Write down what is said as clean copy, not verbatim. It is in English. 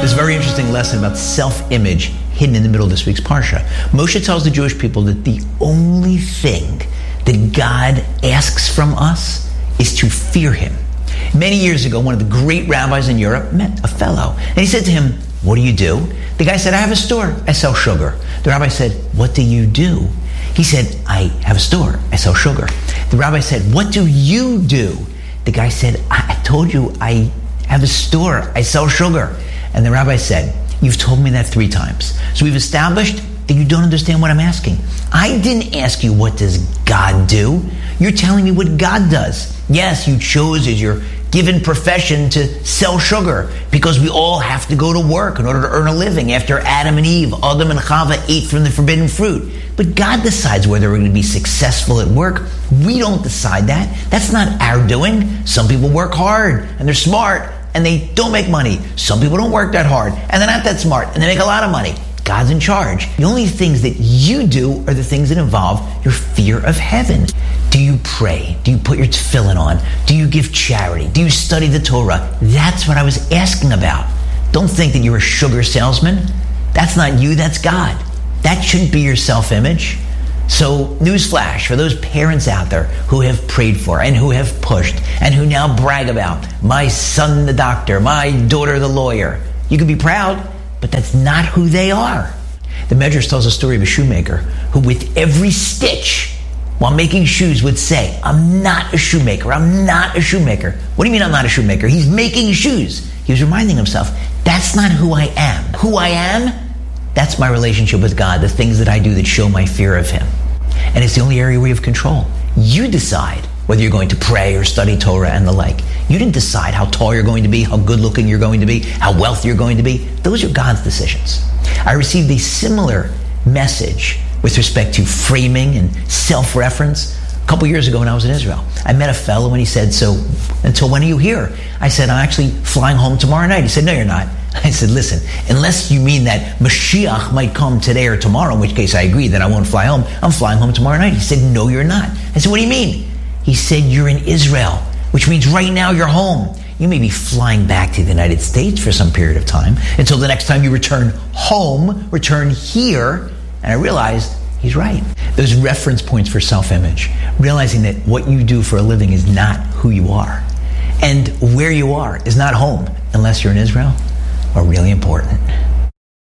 There's a very interesting lesson about self-image hidden in the middle of this week's Parsha. Moshe tells the Jewish people that the only thing that God asks from us is to fear him. Many years ago, one of the great rabbis in Europe met a fellow, and he said to him, "What do you do?" The guy said, "I have a store. I sell sugar." The rabbi said, "What do you do?" He said, "I have a store. I sell sugar." The rabbi said, "What do you do?" The guy said, I told you I have a store. I sell sugar." And the rabbi said, "You've told me that 3 times. So we've established that you don't understand what I'm asking. I didn't ask you, what does God do? You're telling me what God does. Yes, you chose as your given profession to sell sugar because we all have to go to work in order to earn a living. After Adam and Eve, Adam and Chava ate from the forbidden fruit. But God decides whether we're going to be successful at work. We don't decide that. That's not our doing. Some people work hard and they're smart and they don't make money. Some people don't work that hard and they're not that smart and they make a lot of money. God's in charge. The only things that you do are the things that involve your fear of heaven. Do you pray? Do you put your tefillin on? Do you give charity? Do you study the Torah? That's what I was asking about. Don't think that you're a sugar salesman. That's not you, that's God. That shouldn't be your self-image. So, newsflash for those parents out there who have prayed for and who have pushed and who now brag about, my son the doctor, my daughter the lawyer. You can be proud, but that's not who they are. The Medrash tells a story of a shoemaker who with every stitch while making shoes would say, I'm not a shoemaker, I'm not a shoemaker. What do you mean I'm not a shoemaker? He's making shoes. He was reminding himself, that's not who I am. Who I am, that's my relationship with God, the things that I do that show my fear of him. And it's the only area we have control. You decide whether you're going to pray or study Torah and the like. You didn't decide how tall you're going to be, how good looking you're going to be, how wealthy you're going to be. Those are God's decisions. I received a similar message with respect to framing and self-reference a couple years ago when I was in Israel. I met a fellow and he said, so until when are you here? I said, I'm actually flying home tomorrow night. He said, no, you're not. I said, listen, unless you mean that Mashiach might come today or tomorrow, in which case I agree that I won't fly home. I'm flying home tomorrow night. He said, no, you're not. I said, what do you mean? He said, you're in Israel, which means right now you're home. You may be flying back to the United States for some period of time until the next time you return home, return here. And I realized he's right. Those reference points for self-image, realizing that what you do for a living is not who you are. And where you are is not home unless you're in Israel, are really important.